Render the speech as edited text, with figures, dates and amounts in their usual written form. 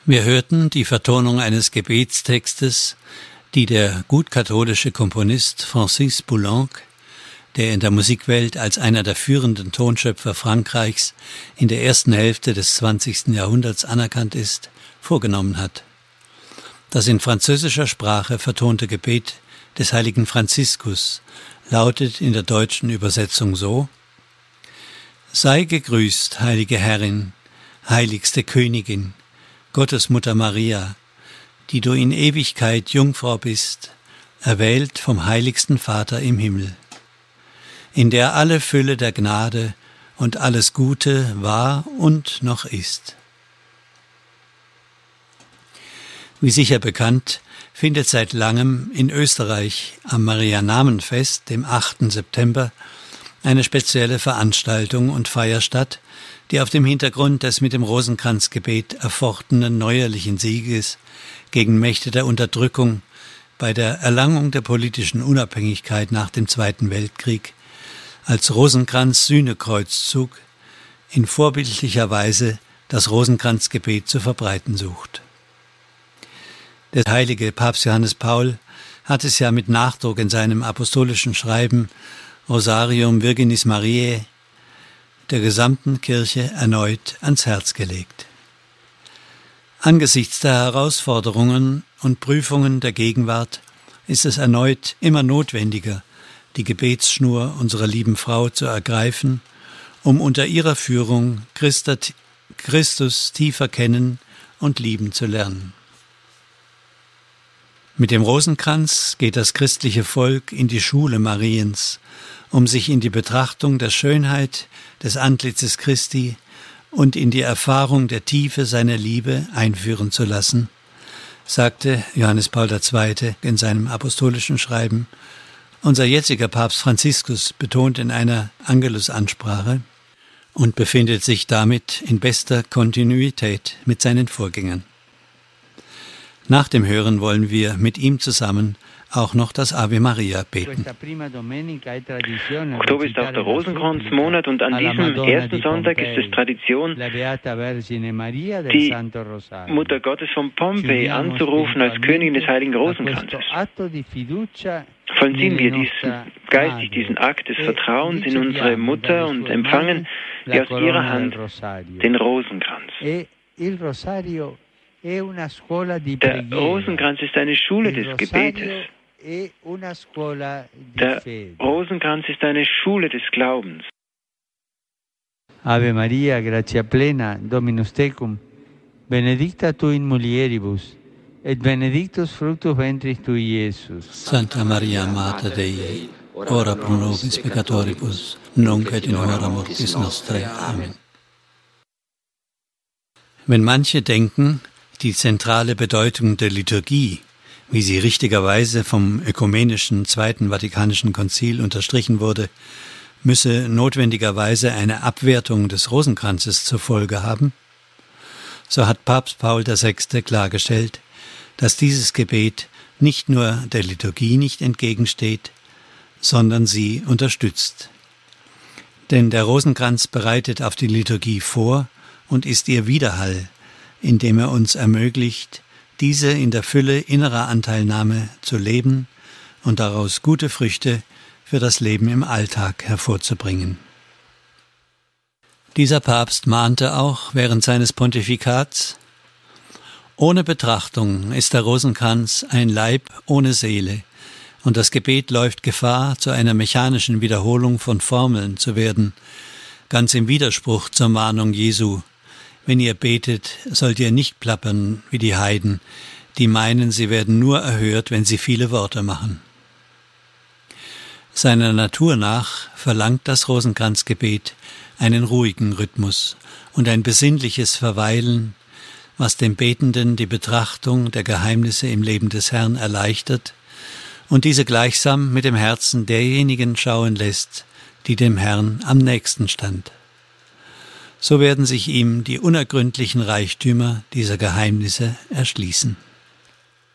Wir hörten die Vertonung eines Gebetstextes, die der gutkatholische Komponist Francis Poulenc, der in der Musikwelt als einer der führenden Tonschöpfer Frankreichs in der ersten Hälfte des 20. Jahrhunderts anerkannt ist, vorgenommen hat. Das in französischer Sprache vertonte Gebet des heiligen Franziskus lautet in der deutschen Übersetzung so: Sei gegrüßt, heilige Herrin, heiligste Königin, Gottesmutter Maria, die du in Ewigkeit Jungfrau bist, erwählt vom heiligsten Vater im Himmel, in der alle Fülle der Gnade und alles Gute war und noch ist. Wie sicher bekannt, findet seit langem in Österreich am Marianamenfest, dem 8. September, eine spezielle Veranstaltung und Feier statt, die auf dem Hintergrund des mit dem Rosenkranzgebet erfochtenen neuerlichen Sieges gegen Mächte der Unterdrückung bei der Erlangung der politischen Unabhängigkeit nach dem Zweiten Weltkrieg als Rosenkranz-Sühnekreuzzug in vorbildlicher Weise das Rosenkranzgebet zu verbreiten sucht. Der heilige Papst Johannes Paul hat es ja mit Nachdruck in seinem apostolischen Schreiben Rosarium Virginis Mariae der gesamten Kirche erneut ans Herz gelegt. Angesichts der Herausforderungen und Prüfungen der Gegenwart ist es erneut immer notwendiger, die Gebetsschnur unserer lieben Frau zu ergreifen, um unter ihrer Führung Christus tiefer kennen und lieben zu lernen. Mit dem Rosenkranz geht das christliche Volk in die Schule Mariens, um sich in die Betrachtung der Schönheit des Antlitzes Christi und in die Erfahrung der Tiefe seiner Liebe einführen zu lassen, sagte Johannes Paul II. In seinem apostolischen Schreiben. Unser jetziger Papst Franziskus betont in einer Angelusansprache und befindet sich damit in bester Kontinuität mit seinen Vorgängern. Nach dem Hören wollen wir mit ihm zusammen auch noch das Ave Maria beten. Oktober ist auch der Rosenkranzmonat und an diesem ersten Sonntag ist es Tradition, die Mutter Gottes von Pompei anzurufen als Königin des Heiligen Rosenkranzes. Vollziehen wir geistig diesen Akt des Vertrauens in unsere Mutter und empfangen wir aus ihrer Hand den Rosenkranz. Der Rosenkranz ist eine Schule des Gebetes. Der Rosenkranz ist eine Schule des Glaubens. Ave Maria, gratia plena, Dominus tecum, benedicta tu in mulieribus, et benedictus fructus ventris tui, Iesus. Santa Maria, Mater Dei, ora pro nobis peccatoribus, nunc et in hora mortis nostrae. Amen. Wenn manche denken, die zentrale Bedeutung der Liturgie, wie sie richtigerweise vom ökumenischen Zweiten Vatikanischen Konzil unterstrichen wurde, müsse notwendigerweise eine Abwertung des Rosenkranzes zur Folge haben, so hat Papst Paul VI. Klargestellt, dass dieses Gebet nicht nur der Liturgie nicht entgegensteht, sondern sie unterstützt. Denn der Rosenkranz bereitet auf die Liturgie vor und ist ihr Widerhall, indem er uns ermöglicht, diese in der Fülle innerer Anteilnahme zu leben und daraus gute Früchte für das Leben im Alltag hervorzubringen. Dieser Papst mahnte auch während seines Pontifikats: Ohne Betrachtung ist der Rosenkranz ein Leib ohne Seele, und das Gebet läuft Gefahr, zu einer mechanischen Wiederholung von Formeln zu werden, ganz im Widerspruch zur Mahnung Jesu: Wenn ihr betet, sollt ihr nicht plappern wie die Heiden, die meinen, sie werden nur erhört, wenn sie viele Worte machen. Seiner Natur nach verlangt das Rosenkranzgebet einen ruhigen Rhythmus und ein besinnliches Verweilen, was dem Betenden die Betrachtung der Geheimnisse im Leben des Herrn erleichtert und diese gleichsam mit dem Herzen derjenigen schauen lässt, die dem Herrn am nächsten stand. So werden sich ihm die unergründlichen Reichtümer dieser Geheimnisse erschließen.